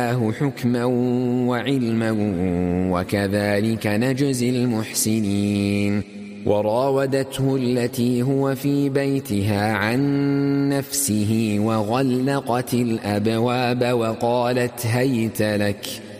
حكما وعلما وكذلك نجزي المحسنين. وراودته التي هو في بيتها عن نفسه وغلقت الأبواب وقالت هيت لك